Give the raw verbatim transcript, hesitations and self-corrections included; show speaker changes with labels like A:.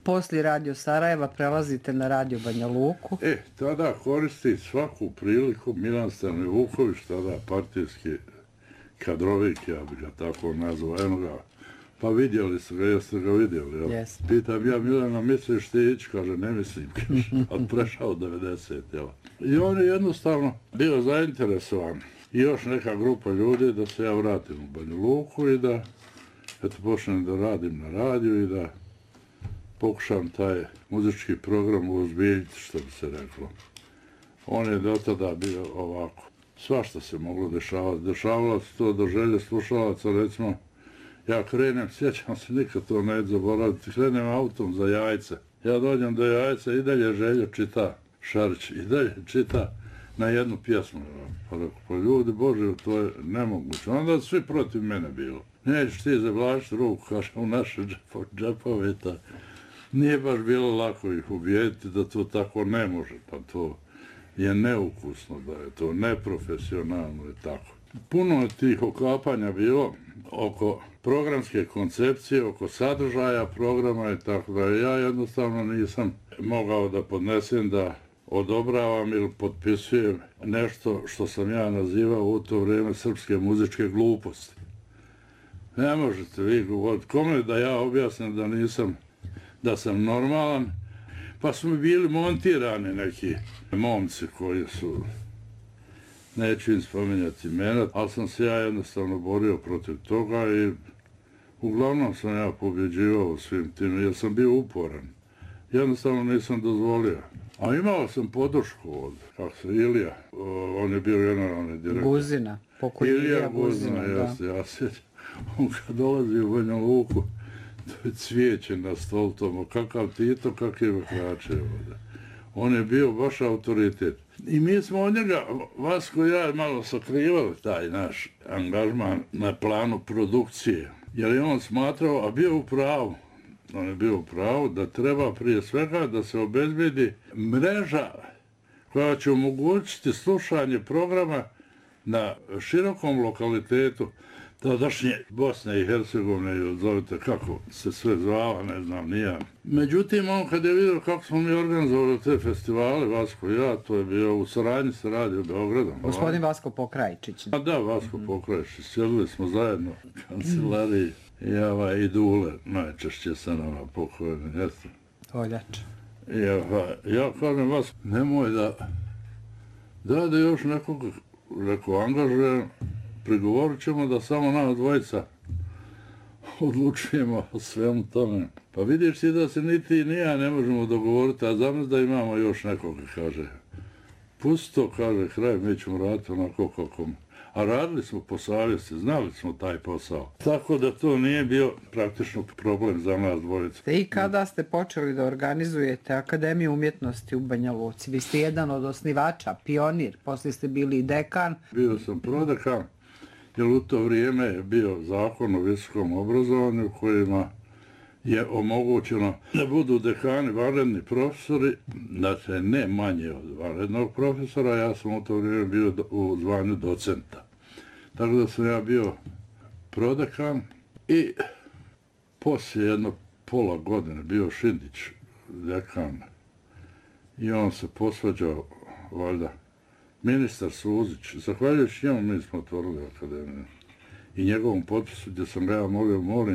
A: Poslije Radio Sarajeva prelazite na Radio Banja Luku.
B: E, tada koristi svaku priliku Milan Stanojevuković, tada partijski kadrovik, ja bih ga tako nazvao, eno ga. Pa vidjeli ste ga, jeste ga vidjeli, jel?
A: Yes.
B: Pitam ja Milana, misliš ti ići? Kaže, ne mislim, kaže, od prešao devedeset, jel? I on je jednostavno bio zainteresovan i još neka grupa ljudi da se ja vratim u Banja Luku i da eto, počnem da radim na radiju i da pokušam taj muzički program uozbiljiti, što bi se reklo. On je do tada bio ovako. Svašta se moglo dešavati. Dešavalo se to do želje slušalaca, recimo, ja krenem, sjećam se, nikad to ne zaboraviti, krenem autom za Jajce. Ja dođem do Jajca i dalje Željo čita Šarić, i dalje čita na jednu pjesmu. Pa rekao, pa ljudi Bože, to je nemoguće. Onda svi protiv mene bilo. Nećeš ti zavlačiti ruku, kaže, u naše džepove. Nije baš bilo lako ih ubijediti da to tako ne može, pa to je neukusno, da je to neprofesionalno i tako. Puno je tih okapanja bilo oko programske koncepcije, oko sadržaja programa i tako da ja jednostavno nisam mogao da podnesem da odobravam ili potpisujem nešto što sam ja nazivao u to vrijeme srpske muzičke gluposti. Ne možete vi govoriti, kome da ja objasnim da nisam, da sam normalan, pa su mi bili montirani neki momci koji su, neću im spominjati imena, ali sam se ja jednostavno borio protiv toga i uglavnom sam ja pobjeđivao svim tim, jer sam bio uporan. Jednostavno nisam dozvolio. A imao sam podršku od, kako se, Ilija, on je bio generalni direktor.
A: Guzina, pokoj Ilija Guzina,
B: Guzina, jeste, ja sjećam. On kad dolazi u Banja Luku, to je cvijeće na stol tomu, kakav Tito, kakve krače ovdje. On je bio baš autoritet. I mi smo od njega, Vasko i ja, malo sakrivali taj naš angažman na planu produkcije. Jer je on smatrao, a bio u pravu, on je bio u pravu da treba prije svega da se obezbedi mreža koja će omogućiti slušanje programa na širokom lokalitetu tadašnje Bosne i Hercegovine, ili zovite kako se sve zvala, ne znam, nija. Međutim, on kad je vidio kako smo mi organizovali te festivale, Vasko i ja, to je bio u saradnji sa Radio Beogradom.
A: Gospodin Vasko Pokrajčić.
B: A da, Vasko mm. Pokrajčić, sjedili smo zajedno u kancelariji mm. i ova Idule, najčešće sa nama pokojeni, jeste.
A: Oljač.
B: I ova, ja kažem Vasko, nemoj da, da da još nekog, rekao, angažujem, prigovorit ćemo da samo nas dvojica odlučujemo o svemu tome. Pa vidiš ti da se ni ti ni ja ne možemo dogovoriti, a znam da imamo još nekoga, kaže. Pusti to, kaže, kraj, mi ćemo raditi onako kako. A radili smo po savjesti, znali smo taj posao. Tako da to nije bio praktično problem za nas dvojica.
A: I kada ste počeli da organizujete Akademiju umjetnosti u Banja Luci? Vi ste jedan od osnivača, pionir, poslije ste bili i dekan.
B: Bio sam prodekan, jer u to vrijeme je bio zakon o visokom obrazovanju kojima je omogućeno da budu dekani vanredni profesori, dakle ne manje od vanrednog profesora, ja sam u to vrijeme bio u zvanju docenta. Tako da sam ja bio prodekan i poslije jedno pola godine bio Šindić dekan i on se posvađao, valjda, ministar Suzić, zahvaljujući njemu mi smo otvorili akademiju i njegovom potpisu gdje sam ga ja molio, molim